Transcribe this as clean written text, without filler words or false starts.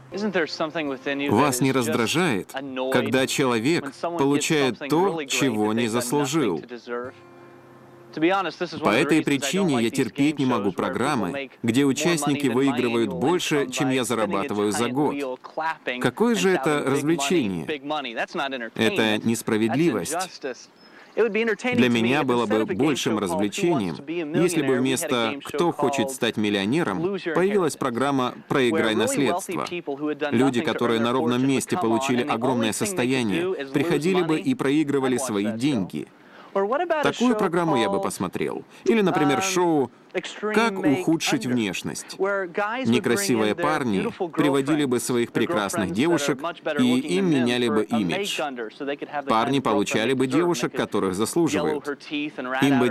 Вас не раздражает, когда человек получает то, чего не заслужил? По этой причине я терпеть не могу программы, где участники выигрывают больше, чем я зарабатываю за год. Какое же это развлечение? Это несправедливость. Для меня было бы большим развлечением, если бы вместо «Кто хочет стать миллионером» появилась программа «Проиграй наследство». Люди, которые на ровном месте получили огромное состояние, приходили бы и проигрывали свои деньги. Такую программу я бы посмотрел. Или, например, шоу «Как ухудшить внешность». Некрасивые парни приводили бы своих прекрасных девушек, и им меняли бы имидж. Парни получали бы девушек, которых заслуживают. Им бы